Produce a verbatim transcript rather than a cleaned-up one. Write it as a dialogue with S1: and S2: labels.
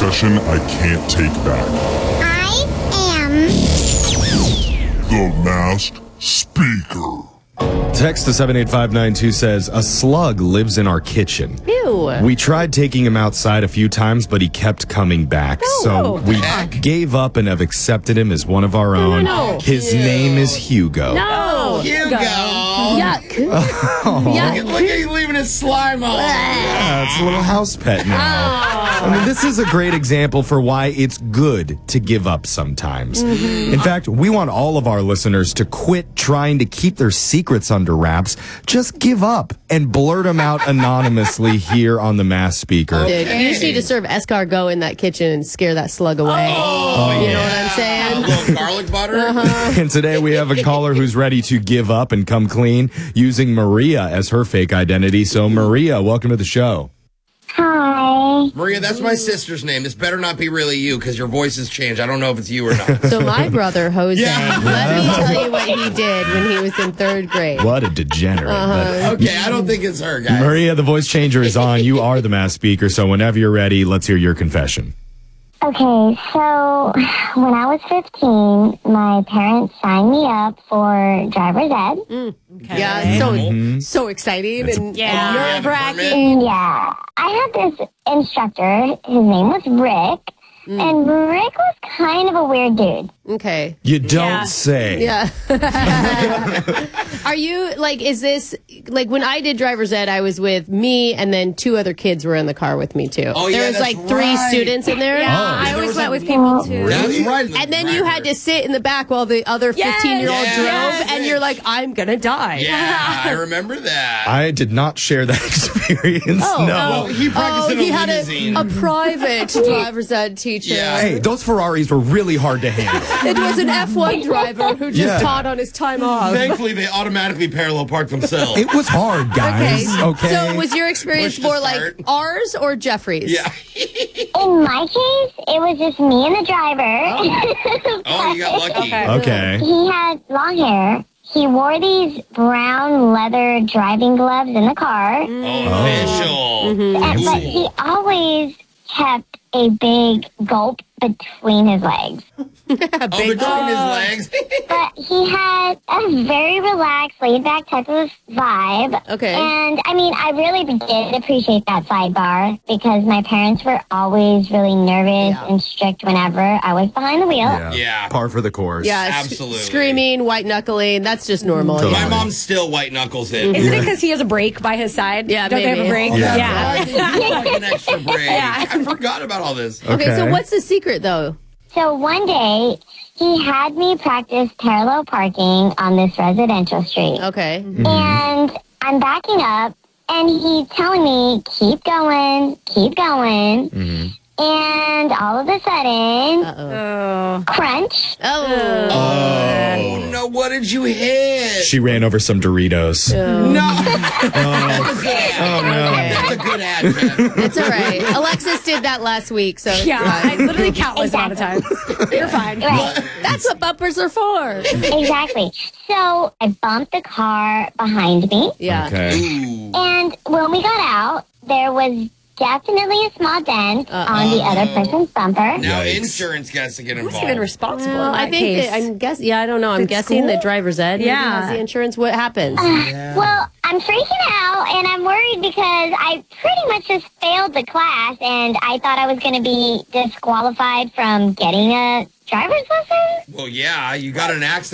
S1: confession I can't take back.
S2: I am
S1: The Masked Speaker.
S3: Text to seven eight five nine two says, a slug lives in our kitchen.
S4: Ew.
S3: We tried taking him outside a few times, but he kept coming back.
S4: No,
S3: so
S4: no.
S3: we gave up and have accepted him as one of our own.
S4: No, no.
S3: His
S5: Ew.
S3: name is Hugo.
S4: No.
S5: Hugo.
S4: Yuck.
S5: Yuck. Look at you leaving his slime on.
S3: Yeah, it's a little house pet now. I mean, this is a great example for why it's good to give up sometimes.
S4: Mm-hmm.
S3: In fact, we want all of our listeners to quit trying to keep their secrets under wraps. Just give up and blurt them out anonymously here on the Masked Speaker.
S4: Dude, you just need to serve escargot in that kitchen and scare that slug away.
S5: Oh,
S4: you
S5: yeah.
S4: know what I'm saying?
S5: A little garlic butter.
S4: Uh-huh.
S3: And today we have a caller who's ready to give up and come clean using Maria as her fake identity. So, Maria, welcome to the show.
S2: Hi.
S5: Maria, that's my sister's name. This better not be really you because your voice has changed. I don't know if it's you or not.
S4: So my brother, Jose,
S5: Yeah.
S4: let me tell you what he did when he was in third grade.
S3: What a degenerate.
S4: Uh-huh.
S5: Okay, I don't think it's her,
S3: But-
S5: guys.
S3: Maria, the voice changer is on. You are the Masked Speaker. So, whenever you're ready, let's hear your confession.
S2: Okay, so when I was fifteen, my parents signed me up for driver's ed.
S4: Yeah, so
S3: Mhm.
S4: so exciting and
S5: Yeah.
S4: nerve wracking.
S2: And yeah, I had this instructor. His name was Rick. And Rick was kind of a weird dude.
S4: Okay.
S3: You don't
S6: Yeah.
S3: say.
S4: Yeah. Are you like, is this like when I did driver's ed, I was with me and then two other kids were in the car with me too.
S5: Oh, yeah,
S4: there was
S5: that's
S4: like three
S5: right.
S4: students in there.
S6: Yeah,
S3: Oh.
S6: I
S5: There
S6: always
S5: was
S6: went
S5: a-
S6: with people too.
S5: That's right.
S4: And then you had to sit in the back while the other fifteen-year-old
S6: Yes,
S4: drove,
S6: yes.
S4: and you're like, I'm gonna die.
S5: Yeah, I remember that.
S3: I did not share that experience.
S4: Oh,
S3: no.
S5: Well, he practiced
S4: Oh,
S5: in
S4: he
S5: a
S4: had
S5: limousine.
S4: a, a private driver's ed teacher.
S5: Yeah.
S3: Hey, those Ferraris were really hard to handle.
S4: It was an F one driver who just
S3: Yeah.
S4: taught on his time off.
S5: Thankfully, they automatically parallel park themselves.
S3: It was hard, guys. Okay.
S4: So was your experience
S5: Push to
S4: more like
S5: start.
S4: ours or Jeffrey's?
S5: Yeah.
S2: In my case, it was just me and the driver.
S5: Oh, you got lucky.
S6: Okay.
S3: Okay.
S2: He had long hair. He wore these brown leather driving gloves in the car.
S5: Oh, official.
S4: Mm-hmm.
S2: And- but he always kept a big gulp between his legs.
S5: Oh, between his legs.
S2: But he had a very relaxed, laid-back type of vibe.
S4: Okay.
S2: And, I mean, I really did appreciate that sidebar because my parents were always really nervous
S4: Yeah.
S2: and strict whenever I was behind the wheel.
S3: Yeah.
S5: Yeah.
S3: Par for the course.
S4: Yeah, s-
S5: Absolutely.
S4: screaming, white knuckling. That's just normal.
S3: Totally.
S5: My mom's still white knuckles it.
S6: Isn't it because he has a brake by his side?
S4: Yeah,
S6: Don't they have
S4: maybe.
S6: a brake?
S3: Yeah.
S6: Yeah.
S5: Like an extra break.
S6: Yeah.
S5: I forgot about all this.
S4: Okay, so
S3: Okay.
S4: what's the secret though?
S2: So one day, he had me practice parallel parking on this residential street.
S4: Okay.
S2: And I'm backing up, and he's telling me, keep going, keep going.
S3: Mm-hmm.
S2: And all of a sudden,
S4: Uh-oh.
S6: Oh.
S2: crunch.
S4: Oh.
S5: Oh, no. What did you hit?
S3: She ran over some Doritos.
S5: No. That's a good ad.
S3: Oh, no.
S5: That's a good ad, Jeff.
S4: It's all right. Alexis did that last week, so it's
S6: Yeah, I
S4: fine.
S6: literally countless amount of times. You're fine.
S2: Right.
S4: That's what bumpers are for.
S2: Exactly. So I bumped the car behind me.
S4: Yeah.
S3: Okay.
S5: Ooh.
S2: And when we got out, there was definitely a small dent
S4: Uh-oh.
S2: on the other person's bumper.
S5: Now
S3: Yikes.
S5: insurance gets to get
S6: Who's
S5: involved.
S6: even responsible
S4: Well,
S6: in
S4: I
S6: that
S4: think
S6: case?
S4: that, I'm guess. Yeah, I don't know. I'm
S6: At
S4: guessing
S6: school?
S4: the driver's ed. maybe
S6: Yeah.
S4: has the insurance. What happens?
S2: Well, I'm freaking out and I'm worried because I pretty much just failed the class and I thought I was going to be disqualified from getting a driver's lesson.
S5: Well, yeah, you got an accident.